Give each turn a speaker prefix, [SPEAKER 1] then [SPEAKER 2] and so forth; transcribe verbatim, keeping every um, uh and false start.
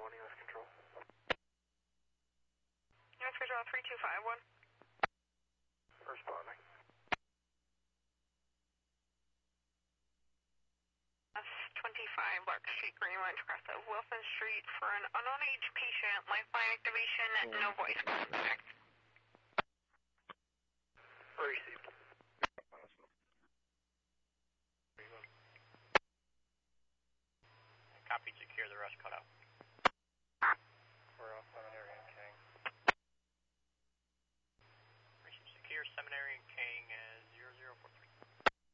[SPEAKER 1] one, U S Control.
[SPEAKER 2] U S Control three two five one.
[SPEAKER 1] Responding.
[SPEAKER 2] S twenty-five, Lark Street, Greenwich, across of Wilson Street for an unknown age patient. Lifeline activation, no voice contact.
[SPEAKER 1] Received.
[SPEAKER 3] Copy, secure, the rest cut out.